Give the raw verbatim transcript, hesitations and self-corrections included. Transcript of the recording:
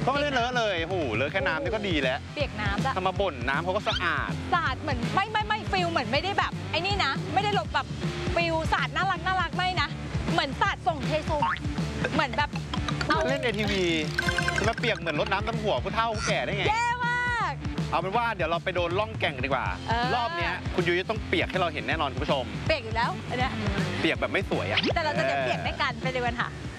ก็ไม่ได้เลอะเลยโอ้โหเลอะแค่น้ำนี่ก็ดีแล้วเปียกน้ำจ้ะทำมาบ่นน้ำเขาก็สะอาดสาดเหมือนไม่ไม่ไม่ฟิลเหมือนไม่ได้แบบไอ้นี่นะไม่ได้หลบแบบฟิลสาดน่ารักน่ารักไม่นะเหมือนสาดส่งเทส่งเหมือนแบบเอาเล่นในทีวีจะมาเปียกเหมือนรดน้ำดำหัวผู้เฒ่าผู้แก่ได้ไงแย่มากเอาเป็นว่าเดี๋ยวเราไปโดนล่องแก่งดีกว่า รอบนี้คุณยุ้ยต้องเปียกให้เราเห็นแน่นอนคุณผู้ชมเปียกอยู่แล้วอันเนี้ยเปียกแบบไม่สวยอ่ะแต่เราจะเดี๋ยวเปียกด้วยกันไปดูกันค่ะ